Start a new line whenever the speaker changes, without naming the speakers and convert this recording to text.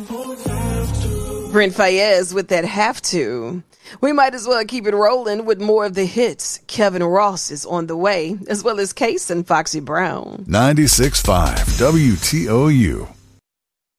Brent Fayez with that have to. We might as well keep it rolling with more of the hits. Kevin Ross is on the way, as well as Case and Foxy Brown.
96.5 WTOU.